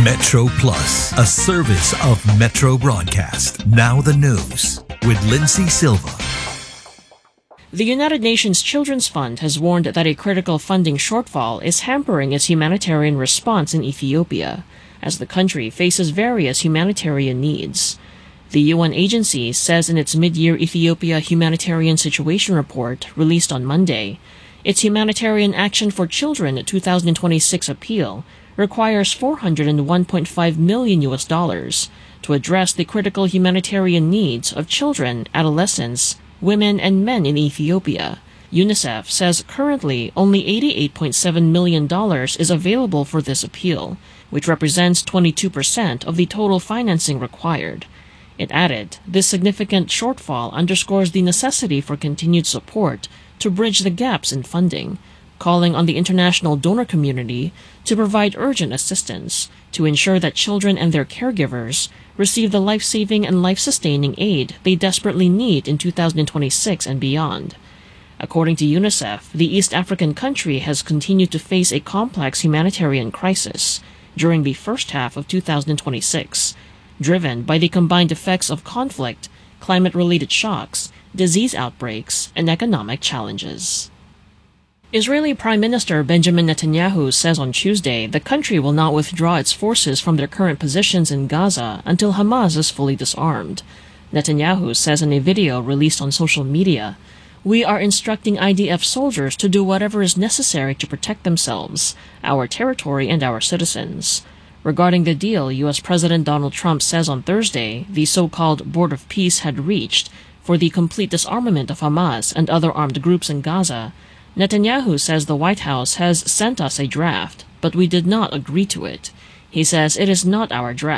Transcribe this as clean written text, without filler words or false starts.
Metro Plus, a service of Metro Broadcast. Now the news with Lindsay Silva. The United Nations Children's Fund has warned that a critical funding shortfall is hampering its humanitarian response in Ethiopia, as the country faces various humanitarian needs. The UN agency says in its mid-year Ethiopia Humanitarian Situation Report, released on Monday, its Humanitarian Action for Children 2026 appeal requires $401.5 million to address the critical humanitarian needs of children, adolescents, women, and men in Ethiopia. UNICEF says currently only $88.7 million is available for this appeal, which represents 22% of the total financing required. It added, this significant shortfall underscores the necessity for continued support to bridge the gaps in funding, calling on the international donor community to provide urgent assistance to ensure that children and their caregivers receive the life-saving and life-sustaining aid they desperately need in 2026 and beyond. According to UNICEF, the East African country has continued to face a complex humanitarian crisis during the first half of 2026, driven by the combined effects of conflict, climate-related shocks, disease outbreaks, and economic challenges. Israeli Prime Minister Benjamin Netanyahu says on Tuesday the country will not withdraw its forces from their current positions in Gaza until Hamas is fully disarmed. Netanyahu says in a video released on social media, "We are instructing IDF soldiers to do whatever is necessary to protect themselves, our territory, and our citizens." Regarding the deal U.S. President Donald Trump says on Thursday the so-called Board of Peace had reached for the complete disarmament of Hamas and other armed groups in Gaza, Netanyahu says the White House has sent us a draft, but we did not agree to it. He says it is not our draft.